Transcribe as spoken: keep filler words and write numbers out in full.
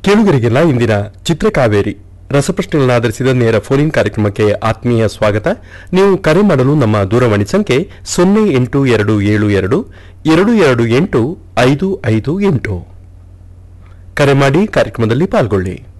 ಕೇಳುಗರಿಗೆಲ್ಲ ಇಂದಿನ ಚಿತ್ರಕಾವೇರಿ ರಸಪ್ರಶ್ನೆಗಳನ್ನು ಆಧರಿಸಿದ ನೇರ ಫೋನ್ ಇನ್ ಕಾರ್ಯಕ್ರಮಕ್ಕೆ ಆತ್ಮೀಯ ಸ್ವಾಗತ. ನೀವು ಕರೆ ಮಾಡಲು ನಮ್ಮ ದೂರವಾಣಿ ಸಂಖ್ಯೆ ಸೊನ್ನೆ ಎಂಟು ಎರಡು ಏಳು ಎರಡು ಎರಡು ಎರಡು ಎಂಟು ಐದು ಐದು ಎಂಟು. ಕರೆ ಮಾಡಿ ಕಾರ್ಯಕ್ರಮದಲ್ಲಿ ಪಾಲ್ಗೊಳ್ಳಿ.